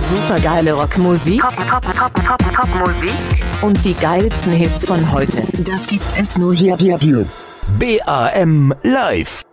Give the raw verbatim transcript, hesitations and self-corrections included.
Supergeile Rockmusik. Pop, Pop, Pop, Pop, Popmusik. Und die geilsten Hits von heute. Das gibt es nur hier, hier, hier. B A M Live.